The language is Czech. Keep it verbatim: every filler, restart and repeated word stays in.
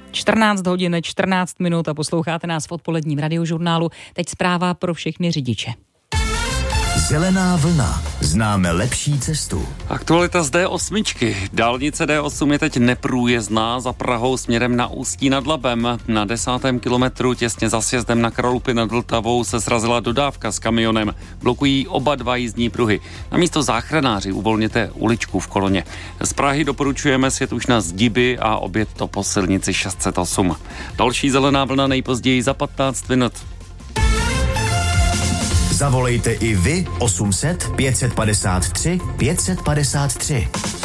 čtrnáct hodin, čtrnáct minut a posloucháte nás v odpoledním radiožurnálu. Teď zpráva pro všechny řidiče. Zelená vlna. Známe lepší cestu. Aktualita z D osm. Dálnice D osm je teď neprůjezdná za Prahou směrem na Ústí nad Labem. Na desátém kilometru těsně za sjezdem na Kralupy nad Vltavou se srazila dodávka s kamionem. Blokují oba dva jízdní pruhy. Na místo záchranáři uvolněte uličku v koloně. Z Prahy doporučujeme sjet už na Zdiby a objet to po silnici šest set osm. Další zelená vlna nejpozději za patnáct minut. Zavolejte i vy osm set pět set padesát tři pět set padesát tři.